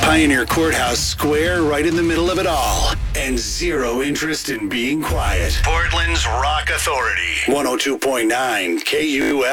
Pioneer Courthouse Square right in the middle of it all. And zero interest in being quiet. Portland's Rock Authority. 102.9 KUF.